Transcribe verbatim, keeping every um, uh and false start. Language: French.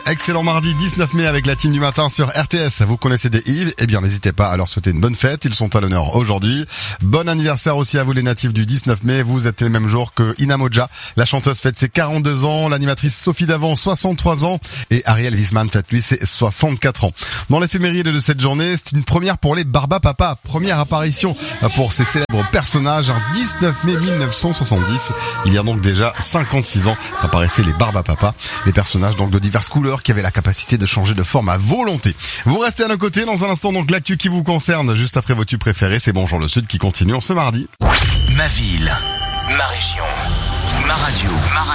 Excellent mardi dix-neuf mai avec la team du matin sur R T S. Vous connaissez des Yves? Eh bien, n'hésitez pas à leur souhaiter une bonne fête. Ils sont à l'honneur aujourd'hui. Bon anniversaire aussi à vous les natifs du dix-neuf mai. Vous êtes les mêmes jours que Ina Moja. La chanteuse fête ses quarante-deux ans. L'animatrice Sophie Davant, soixante-trois ans. Et Ariel Wiesman fête lui ses soixante-quatre ans. Dans l'éphéméride de cette journée, c'est une première pour les Barbapapa. Première apparition pour ces célèbres personnages. Un dix-neuf mai mille neuf cent soixante-dix. Il y a donc déjà cinquante-six ans qu'apparaissaient les Barbapapa. Les personnages donc de diverses couleurs qui avaient la capacité de changer de forme à volonté. Vous restez à nos côtés dans un instant, donc l'actu qui vous concerne juste après vos tubes préférés. C'est Bonjour le Sud qui continue en ce mardi. Ma ville, ma région, ma radio, ma radio.